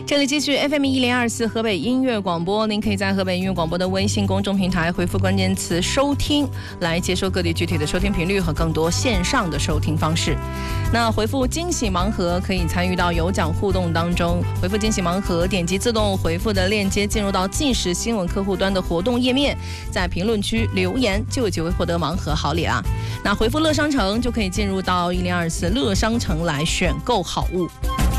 这里继续 FM1024河北音乐广播，您可以在河北音乐广播的微信公众平台回复关键词收听，来接收各地具体的收听频率和更多线上的收听方式。那回复惊喜盲盒可以参与到有奖互动当中，回复惊喜盲盒，点击自动回复的链接进入到即时新闻客户端的活动页面，在评论区留言就有机会获得盲盒好礼啊。那回复乐商城就可以进入到1024乐商城来选购好物。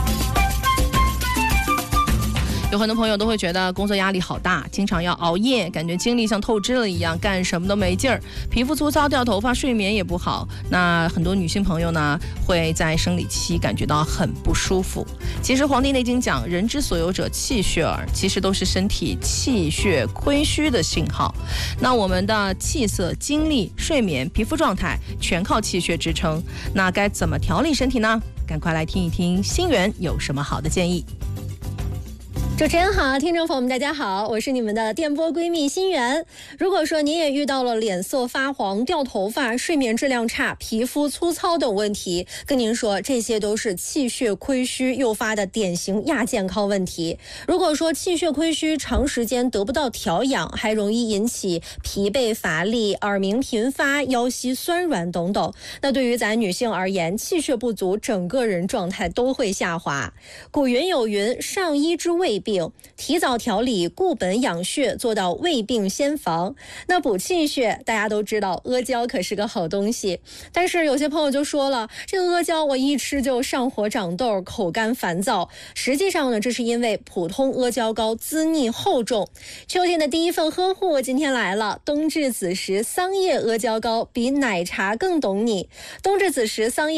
有很多朋友都会觉得工作压力好大，经常要熬夜，感觉精力像透支了一样，干什么都没劲儿，皮肤粗糙掉头发，睡眠也不好。那很多女性朋友呢，会在生理期感觉到很不舒服。其实《黄帝内经》讲人之所有者气血耳，其实都是身体气血亏虚的信号。那我们的气色、精力、睡眠、皮肤状态全靠气血支撑，那该怎么调理身体呢？赶快来听一听心源有什么好的建议。 主持人好，听众朋友们大家好，我是你们的电波闺蜜心源。如果说您也遇到了脸色发黄、掉头发、睡眠质量差、皮肤粗糙等问题，跟您说这些都是气血亏虚诱发的典型亚健康问题。如果说气血亏虚长时间得不到调养，还容易引起疲惫乏力、耳鸣频发、腰膝酸软等等。那对于咱女性而言，气血不足，整个人状态都会下滑。古云有云，上医治未病，提早调理固本养血，做到未病先防。那补气血大家都知道，阿胶可是个好东西，但是有些朋友就说了，这个阿胶我一吃就上火长痘，口干烦躁。实际上呢，这是因为普通阿胶膏滋腻厚重。秋天的第一份呵护今天来了，冬至子时桑叶阿胶膏比奶茶更懂你。冬至子时桑叶